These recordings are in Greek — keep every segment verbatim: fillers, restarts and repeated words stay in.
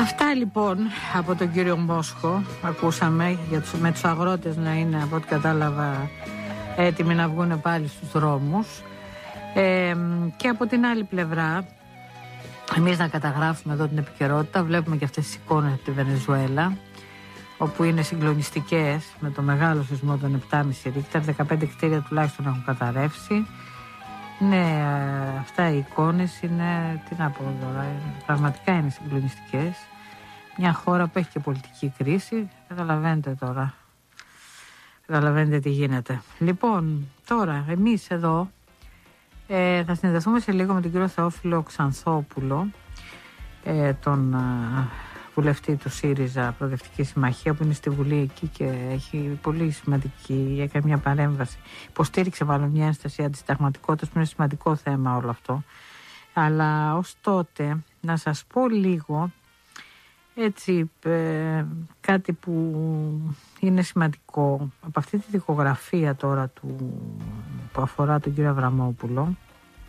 Αυτά λοιπόν από τον κύριο Μόσχο ακούσαμε για τους, με τους αγρότες να είναι από ό,τι κατάλαβα έτοιμοι να βγουν πάλι στους δρόμους, ε, και από την άλλη πλευρά εμείς να καταγράφουμε εδώ την επικαιρότητα. Βλέπουμε και αυτές τις εικόνες από τη Βενεζουέλα, όπου είναι συγκλονιστικές, με το μεγάλο σεισμό των επτά κόμμα πέντε ρίχτερ, δεκαπέντε κτίρια τουλάχιστον έχουν καταρρεύσει. Ναι, αυτά οι εικόνες είναι, τι να πω τώρα, πραγματικά είναι συγκλονιστικές. Μια χώρα που έχει και πολιτική κρίση, καταλαβαίνετε τώρα, καταλαβαίνετε τι γίνεται. Λοιπόν, τώρα εμείς εδώ ε, θα συνδεθούμε σε λίγο με τον κύριο Θεόφιλο Ξανθόπουλο, ε, τον ε, βουλευτή του ΣΥΡΙΖΑ Προοδευτική Συμμαχία, που είναι στη Βουλή εκεί και έχει πολύ σημαντική, έκανε μια παρέμβαση, υποστήριξε μάλλον μια ένσταση αντισυνταγματικότητας, που είναι σημαντικό θέμα όλο αυτό. Αλλά ως τότε να σας πω λίγο έτσι ε, κάτι που είναι σημαντικό από αυτή τη δικογραφία τώρα του, που αφορά τον κύριο Αβραμόπουλο.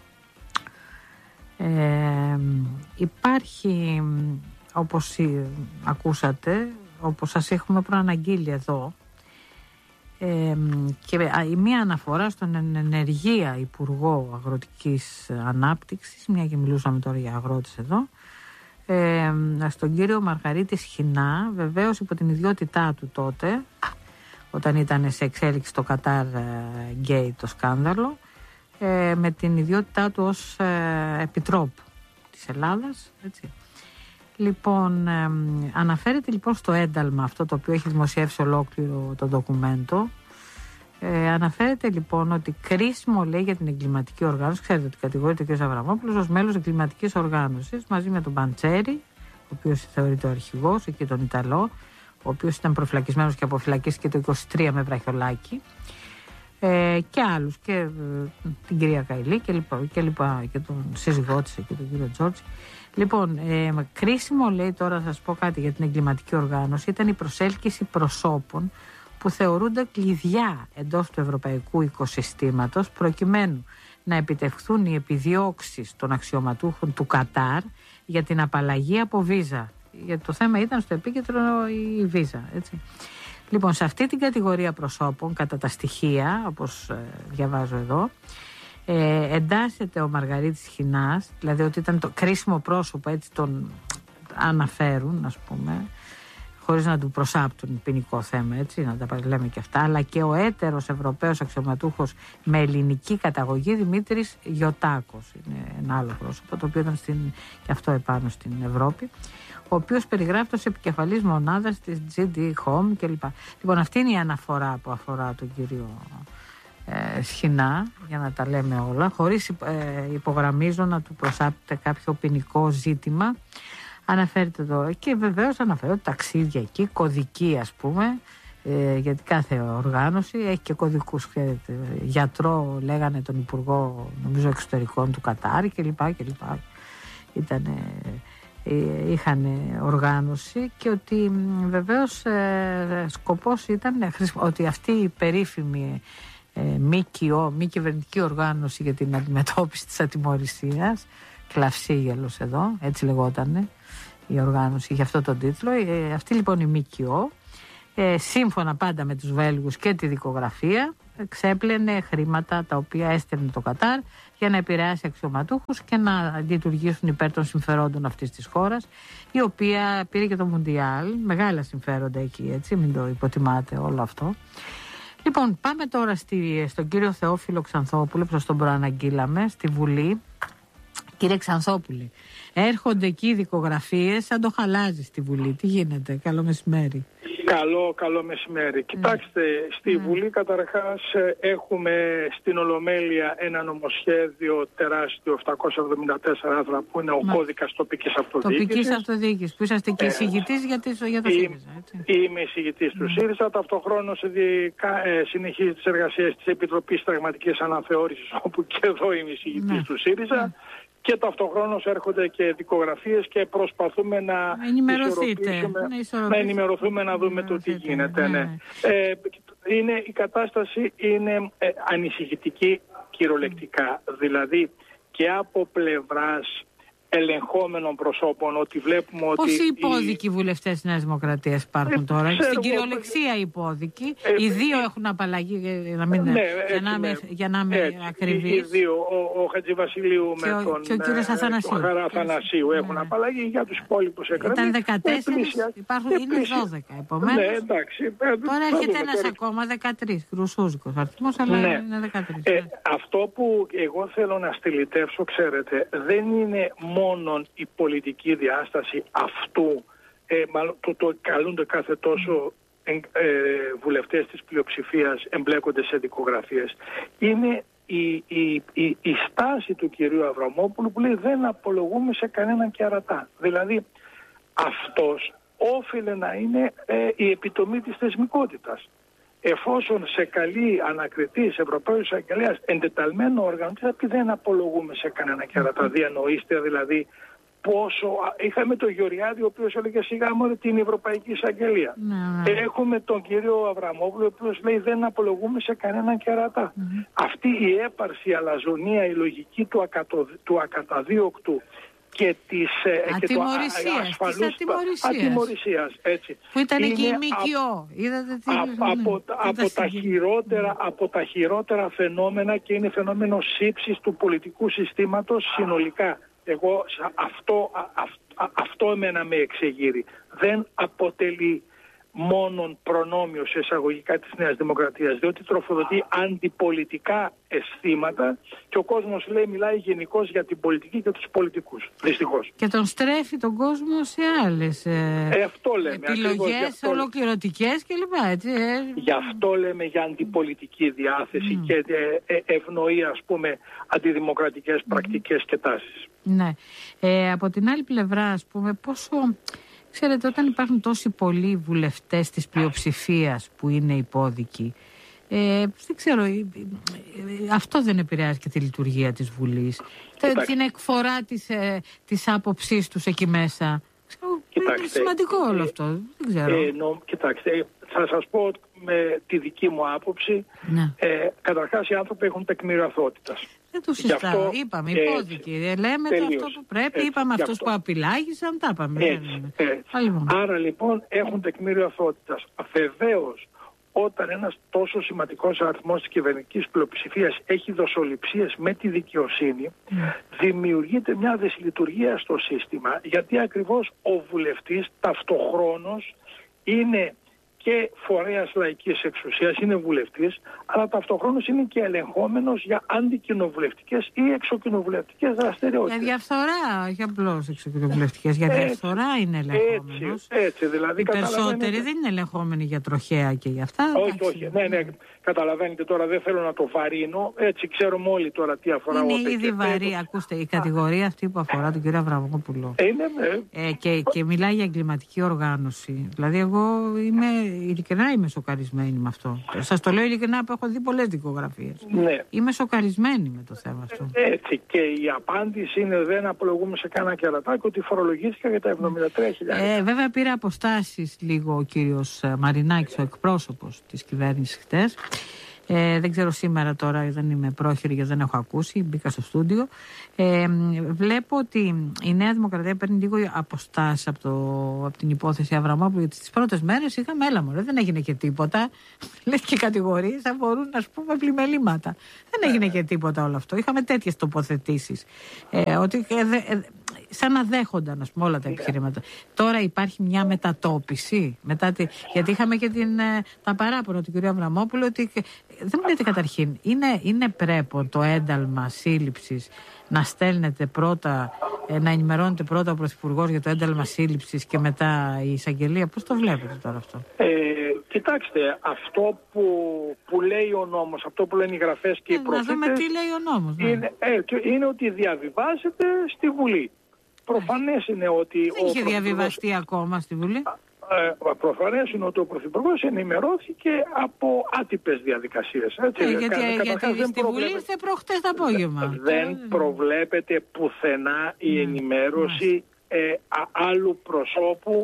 Ε, υπάρχει, όπως ακούσατε, όπως σας έχουμε προαναγγείλει εδώ, ε, και η μία αναφορά στον ενεργεία Υπουργό Αγροτικής Ανάπτυξης, μια και μιλούσαμε τώρα για αγρότες εδώ, ε, στον κύριο Μαργαρίτη Σχοινά, βεβαίως υπό την ιδιότητά του τότε, όταν ήταν σε εξέλιξη το Qatar Gate, το σκάνδαλο, ε, με την ιδιότητά του ως ε, επιτρόπου της Ελλάδας, έτσι. Λοιπόν, ε, αναφέρεται λοιπόν στο ένταλμα αυτό, το οποίο έχει δημοσιεύσει ολόκληρο το ντοκουμέντο. Ε, αναφέρεται λοιπόν ότι κρίσιμο, λέει, για την εγκληματική οργάνωση, ξέρετε ότι κατηγορείται ο κ. Αβραμόπουλος ως μέλος εγκληματικής οργάνωσης, μαζί με τον Παντσέρη, ο οποίος θεωρείται ο αρχηγός, εκεί τον Ιταλό, ο οποίος ήταν προφυλακισμένος και αποφυλακίστηκε το είκοσι τρία με βραχιολάκι, ε, και άλλους, και ε, την κυρία Καηλή και λοιπά, και, λοιπά, και τον σύζυγό της και τον κύριο Τζόρτζη. Λοιπόν, ε, κρίσιμο, λέει, τώρα θα σας πω κάτι για την εγκληματική οργάνωση, ήταν η προσέλκυση προσώπων που θεωρούνται κλειδιά εντός του ευρωπαϊκού οικοσυστήματος, προκειμένου να επιτευχθούν οι επιδιώξεις των αξιωματούχων του Κατάρ για την απαλλαγή από βίζα. Γιατί το θέμα ήταν στο επίκεντρο η βίζα, έτσι. Λοιπόν, σε αυτή την κατηγορία προσώπων, κατά τα στοιχεία, όπως ε, διαβάζω εδώ, ε, εντάσσεται ο Μαργαρίτης Σχοινάς, δηλαδή ότι ήταν το κρίσιμο πρόσωπο, έτσι τον αναφέρουν, ας πούμε, χωρίς να του προσάπτουν ποινικό θέμα, έτσι, να τα λέμε και αυτά, αλλά και ο έτερος Ευρωπαίος αξιωματούχος με ελληνική καταγωγή, Δημήτρης Γιωτάκος, είναι ένα άλλο πρόσωπο, το οποίο ήταν στην, και αυτό επάνω στην Ευρώπη, ο οποίος περιγράφει ως επικεφαλής μονάδας της τζι ντι Home κλπ. Λοιπόν, αυτή είναι η αναφορά που αφορά τον κύριο ε, Σχοινά, για να τα λέμε όλα, χωρίς ε, υπογραμμίζω να του προσάπτεται κάποιο ποινικό ζήτημα. Αναφέρεται εδώ και βεβαίως αναφέρεται ταξίδια εκεί, κωδική, ας πούμε, ε, γιατί κάθε οργάνωση έχει και κωδικούς, ξέρετε, γιατρό λέγανε τον Υπουργό, νομίζω, εξωτερικών του Κατάρ και λοιπά και λοιπά. Ήτανε, ε, είχαν οργάνωση και ότι βεβαίως ε, σκοπός ήταν ε, ότι αυτή η περίφημη ε, ΜΚΟ, μη κυβερνητική οργάνωση για την αντιμετώπιση της ατιμωρησίας, Κλαυσίγελος εδώ, έτσι λεγότανε η οργάνωση για αυτό τον τίτλο. Ε, αυτή λοιπόν η ΜΚΟ, ε, σύμφωνα πάντα με τους Βέλγους και τη δικογραφία, ξέπλαινε χρήματα τα οποία έστελνε το Κατάρ για να επηρεάσει αξιωματούχους και να λειτουργήσουν υπέρ των συμφερόντων αυτής της χώρας, η οποία πήρε και το Μουντιάλ, μεγάλα συμφέροντα εκεί, έτσι, μην το υποτιμάτε όλο αυτό. Λοιπόν, πάμε τώρα στη, στον κύριο Θεόφιλο Ξανθόπουλο, που σας τον προαναγγείλαμε, στη Βουλή. Κύριε Ξανθόπουλε, έρχονται εκεί δικογραφίες σαν το χαλάζι στη Βουλή. Τι γίνεται? Καλό μεσημέρι. Καλό, καλό μεσημέρι. Mm. Κοιτάξτε, στη mm. Βουλή καταρχάς έχουμε στην Ολομέλεια ένα νομοσχέδιο τεράστιο, επτακόσια εβδομήντα τέσσερα άρθρα, που είναι ο Μα... κώδικας τοπικής αυτοδιοίκησης. Τοπικής αυτοδιοίκησης, που είσαστε και εισηγητής ε, για, για το ΣΥΡΙΖΑ, έτσι. Είμαι εισηγητής mm. του ΣΥΡΙΖΑ. Ταυτοχρόνως ε, συνεχίζει τις εργασίες της Επιτροπής Συνταγματικής Αναθεώρησης, όπου και εδώ είμαι εισηγητής mm. του ΣΥΡΙΖΑ. Mm. Και ταυτοχρόνως έρχονται και δικογραφίες και προσπαθούμε να ενημερωθείτε, να, να ενημερωθούμε, να δούμε το τι γίνεται. Ναι. Ναι. Ε, είναι, η κατάσταση είναι ε, ανησυχητική κυριολεκτικά. Mm. Δηλαδή και από πλευράς ελεγχόμενων προσώπων, ότι βλέπουμε ότι... Πόσοι υπόδικοι οι... βουλευτές της Νέας Δημοκρατίας υπάρχουν ε, τώρα? Ξέρω, στην κυριολεξία οι υπόδικοι. Ε, οι δύο ε, έχουν απαλλαγή, για να μην ναι, είμαι, για να είμαι ακριβής. Οι δύο, ο, ο Χατζηβασιλείου με ο, τον και ο κύριος Αθανασίου, τον Χαρά Αθανασίου έχουν ναι. απαλλαγή, για τους υπόλοιπους εκκρεμεί. Ήταν δεκατέσσερα, υπάρχουν, είναι δώδεκα επομένως. Ναι, εντάξει. Τώρα έρχεται ένας τώρα... ακόμα, δεκατρείς, κρουσούζικος αριθμός, αλλά ναι. είναι δεκατρείς. Ε, ναι. Αυτό που εγώ θέλω να στυλιτεύσω, ξέρετε, δεν είναι μόνο η πολιτική διάσταση αυτού, ε, μάλλον το, το καλούνται κάθε τόσο ε, ε, βουλευτές της πλειοψηφίας εμπλέκονται σε δικογραφίες. Είναι η, η, η, η στάση του κυρίου Αβραμόπουλου που λέει δεν απολογούμε σε κανέναν κερατά. Δηλαδή αυτός όφιλε να είναι ε, η επιτομή της θεσμικότητας. Εφόσον σε καλή ανακριτής Ευρωπαίος Εισαγγελέας εντεταλμένο όργανο, δεν απολογούμε σε κανένα κερατά. Διανοείστε δηλαδή πόσο... Είχαμε τον Γεωργιάδη, ο οποίος έλεγε σιγά μόνο την Ευρωπαϊκή Εισαγγελία. Mm. Έχουμε τον κύριο Αβραμόπουλο, ο οποίος λέει δεν απολογούμε σε κανέναν κερατά. Mm. Αυτή η έπαρση, η αλαζονία, η λογική του, ακατο, του ακαταδίωκτου και της ατιμωρησίας, έτσι. Που ήταν και η ΜΚΟ. Είδατε τι από, από, από, τα χειρότερα, από τα χειρότερα φαινόμενα, και είναι φαινόμενο σύψης του πολιτικού συστήματος συνολικά. Εγώ αυτό, αυτό, αυτό εμένα με εξεγείρει. Δεν αποτελεί μόνον προνόμιο σε εισαγωγικά της Νέας Δημοκρατίας, διότι τροφοδοτεί αντιπολιτικά αισθήματα και ο κόσμος λέει, μιλάει γενικώς για την πολιτική και τους πολιτικούς, δυστυχώς. Και τον στρέφει τον κόσμο σε άλλες ε, ε, αυτό λέμε, επιλογές ολοκληρωτικές κλπ. Έτσι, ε. Γι' αυτό λέμε για αντιπολιτική διάθεση mm. και ε, ε, ευνοεί, ας πούμε, αντιδημοκρατικές mm. πρακτικές και τάσεις. Ναι. Ε, από την άλλη πλευρά, ας πούμε, πόσο... Ξέρετε, όταν υπάρχουν τόσοι πολλοί βουλευτές της πλειοψηφίας που είναι υπόδικοι, ε, δεν ξέρω, ε, ε, αυτό δεν επηρεάζει και τη λειτουργία της Βουλής, Κοιτάξτε. την εκφορά της, ε, της άποψής τους εκεί μέσα. Ξέρω, είναι σημαντικό όλο αυτό, δεν ξέρω. Ε, νο, κοιτάξτε, θα σας πω με τη δική μου άποψη, ναι. ε, καταρχάς οι άνθρωποι έχουν τεκμήριο αθωότητας. Δεν το συζητάω. Είπαμε, υπόδικοι. Λέμε τελείως, το αυτό που πρέπει. Έτσι, είπαμε αυτούς που απειλάγησαν, τα είπαμε. Έτσι, έτσι. Άρα λοιπόν έχουν τεκμήριο αθωότητας. Βεβαίως, όταν ένας τόσο σημαντικός αριθμός της κυβερνητικής πλειοψηφίας έχει δοσοληψίες με τη δικαιοσύνη, mm. δημιουργείται μια δυσλειτουργία στο σύστημα, γιατί ακριβώς ο βουλευτής ταυτοχρόνως είναι και φορέας λαϊκής εξουσίας, είναι βουλευτής, αλλά ταυτοχρόνως είναι και ελεγχόμενος για αντικοινοβουλευτικές ή εξοκοινοβουλευτικές δραστηριότητες. Για διαφθορά, όχι απλώς εξοκοινοβουλευτικές, για διαφθορά έτσι, είναι ελεγχόμενος. Έτσι, έτσι, δηλαδή, οι περισσότεροι δεν είναι ελεγχόμενοι για τροχέα και για αυτά. Όχι, εντάξει. όχι, ναι, ναι, καταλαβαίνετε τώρα, δεν θέλω να το βαρύνω, έτσι ξέρουμε όλοι τώρα τι αφορά. Είναι ήδη βαρύ, ακούστε, η κατηγορία αυτή που αφορά τον κύριο Αβραμόπουλο. Είναι, ναι. Ε, και, και μιλάει για εγκληματική οργάνωση. Δηλαδή, εγώ είμαι. Ειλικρινά είμαι σοκαρισμένη με αυτό. Σας το λέω ειλικρινά που έχω δει πολλές δικογραφίες. Ναι. Είμαι σοκαρισμένη με το θέμα αυτό. Έτσι. Και η απάντηση είναι δεν απολογούμε σε κανένα κερατάκι ότι φορολογήθηκα για τα εβδομήντα τρία χιλιάδες. Ε, βέβαια πήρε αποστάσεις λίγο ο κύριος Μαρινάκης, ο εκπρόσωπος της κυβέρνησης χτες. Ε, δεν ξέρω σήμερα τώρα, δεν είμαι πρόχειρη γιατί δεν έχω ακούσει, μπήκα στο στούντιο. Ε, βλέπω ότι η Νέα Δημοκρατία παίρνει λίγο αποστάσεις από, από την υπόθεση Αβραμόπουλου, γιατί τις πρώτες μέρες είχαμε, έλα μωρέ, δεν έγινε και τίποτα. Λες και κατηγορίες αφορούν, ας πούμε, πλημελήματα. Δεν έγινε και τίποτα όλο αυτό. Είχαμε τέτοιες τοποθετήσεις. Ε, ότι ε, δε, ε, σαν να δέχονταν, ας πούμε, όλα τα επιχειρήματα. Τώρα υπάρχει μια μετατόπιση, μετά τη, γιατί είχαμε και την, τα παράπονα του κ. Αβραμόπουλου ότι δεν μου λέτε καταρχήν, είναι, είναι πρέπον το ένταλμα σύλληψης να στέλνετε πρώτα, ε, να ενημερώνετε πρώτα ο Πρωθυπουργός για το ένταλμα σύλληψης και μετά η εισαγγελία? Πώς το βλέπετε τώρα αυτό? Ε, κοιτάξτε, αυτό που, που λέει ο νόμος, αυτό που λένε οι γραφές και ε, οι προφήτες... Να δούμε τι λέει ο νόμος. Ναι. Είναι, ε, είναι ότι διαβιβάζεται στη Βουλή. Προφανές είναι ότι... Δεν είχε διαβιβαστεί ακόμα στη Βουλή. Ε, προφανές είναι ότι ο Πρωθυπουργός ενημερώθηκε από άτυπες διαδικασίες. Έτσι, ε, γιατί κα, γιατί δεν στη Βουλή είστε προχτές το απόγευμα. Δεν προβλέπεται πουθενά η ενημέρωση ε, α, άλλου προσώπου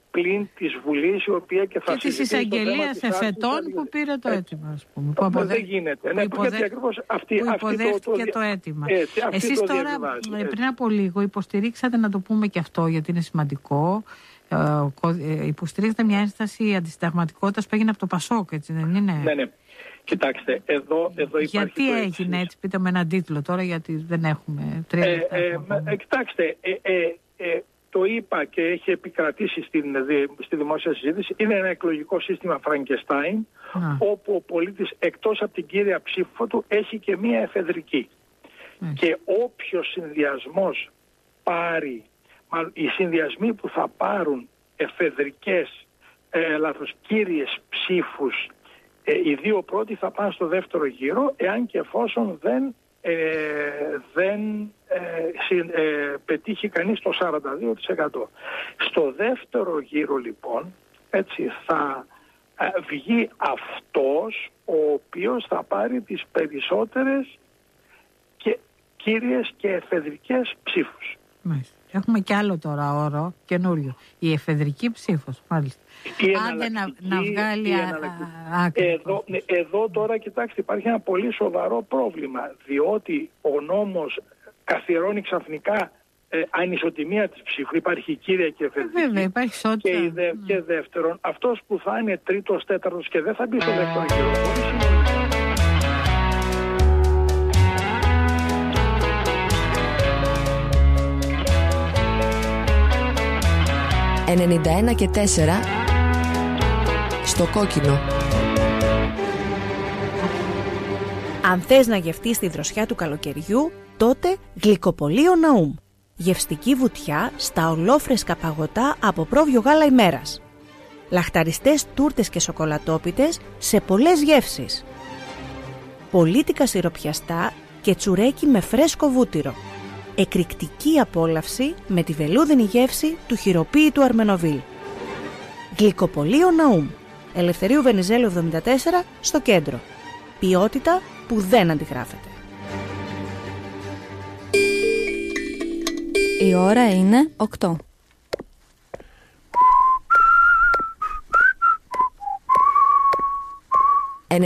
πλην της Βουλής, η οποία και θα και της εισαγγελίας εφετών που πήρε το αίτημα, ας πούμε. Που αποδε... δεν γίνεται. Που, υποδε... γιατί ακριβώς αυτή, που υποδέχτηκε αυτή το, το, το αίτημα. Έτσι, Εσείς το τώρα, διαβάζει, πριν από λίγο, υποστηρίξατε, να το πούμε και αυτό, γιατί είναι σημαντικό, ε, υποστηρίξατε μια ένσταση αντισυνταγματικότητας που έγινε από το Πασόκ, έτσι δεν είναι? Ναι, ναι. Κοιτάξτε, εδώ, εδώ υπάρχει. Γιατί έγινε έτσι, πείτε με έναν τίτλο τώρα, γιατί δεν έχουμε τρία λεπτά. Ε, ε, ε, κοιτάξτε, ε, ε, ε, το είπα και έχει επικρατήσει στην, στη δημόσια συζήτηση, είναι ένα εκλογικό σύστημα Φραγκεστάιν, όπου ο πολίτης εκτός από την κύρια ψήφο του έχει και μία εφεδρική. Mm. Και όποιος συνδυασμός πάρει, μάλλον οι συνδυασμοί που θα πάρουν εφεδρικές, ε, λάθος, κύριες ψήφους, ε, οι δύο πρώτοι θα πάνε στο δεύτερο γύρο, εάν και εφόσον δεν Ε, δεν ε, συ, ε, πετύχει κανείς το σαράντα δύο τοις εκατό. Στο δεύτερο γύρο λοιπόν, έτσι, θα ε, βγει αυτός ο οποίος θα πάρει τις περισσότερες και κύριες και εφεδρικές ψήφους. Μάλιστα. Έχουμε κι άλλο τώρα όρο καινούριο. Η εφεδρική ψήφος, μάλιστα. Άντε να, να βγάλει άκρη. Εδώ, εδώ τώρα, κοιτάξτε, υπάρχει ένα πολύ σοβαρό πρόβλημα, διότι ο νόμος καθιερώνει ξαφνικά ε, ανισοτιμία της ψήφου. Υπάρχει κύρια και εφεδρική. Ε, βέβαια, υπάρχει ισότητα. Και, δε, mm. και δεύτερον, αυτός που θα είναι τρίτος, τέταρτος και δεν θα μπει στο δεύτερο γύρο. ενενήντα ένα και τέσσερα στο κόκκινο. Αν θες να γευτείς τη δροσιά του καλοκαιριού, τότε γλυκοπολείο Ναούμ. Γευστική βουτιά στα ολόφρεσκα παγωτά από πρόβιο γάλα ημέρας. Λαχταριστές τούρτες και σοκολατόπιτες σε πολλές γεύσεις. Πολίτικα σιροπιαστά και τσουρέκι με φρέσκο βούτυρο. Εκρηκτική απόλαυση με τη βελούδινη γεύση του χειροποίητου Αρμενοβίλ. Γλυκοπολείο Ναούμ. Ελευθερίου Βενιζέλου εβδομήντα τέσσερα στο κέντρο. Ποιότητα που δεν αντιγράφεται. Η ώρα είναι οκτώ.